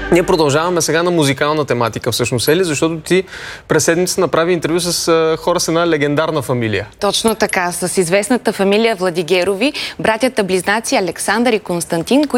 Ние продължаваме сега на музикална тематика, всъщност, Ели, защото ти през седмица направи интервю с хора с една легендарна фамилия. Точно така, с известната фамилия Владигерови, братята-близнаци Александър и Константин,